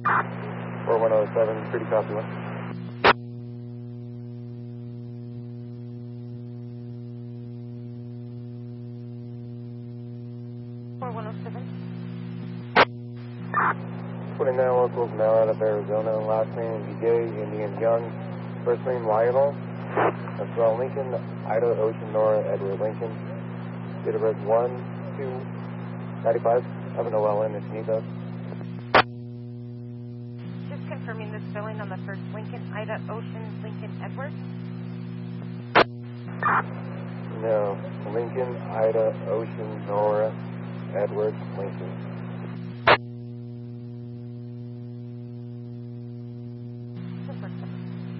4107, pretty copy one. Putting down locals now out of Arizona. Last name DJ, Indian Young. First name Lionel. That's well, Lincoln, Ida, Ocean, Nora, Edward, Lincoln. Date of birth 1/2/95. Have an OLN if you need that. Just confirming this billing on the first Lincoln, Ida, Ocean, Lincoln, Edward. No, Lincoln, Ida, Ocean, Nora, Edward, Lincoln.